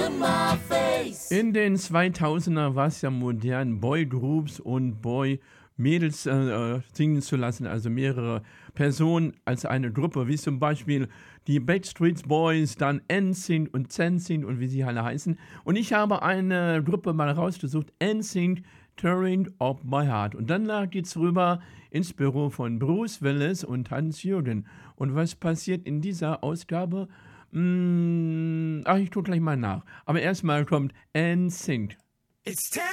In den 2000er war es ja modern, Boygroups und Boy-Mädels singen zu lassen, also mehrere Personen als eine Gruppe, wie zum Beispiel die Backstreet Boys, dann NSYNC und ZenSync und wie sie alle heißen. Und ich habe eine Gruppe mal rausgesucht, NSYNC, Tearing Up My Heart. Und dann lag jetzt rüber ins Büro von Bruce Willis und Hans-Jürgen. Und was passiert in dieser Ausgabe? Ich gucke gleich mal nach. Aber erstmal kommt NSYNC. It's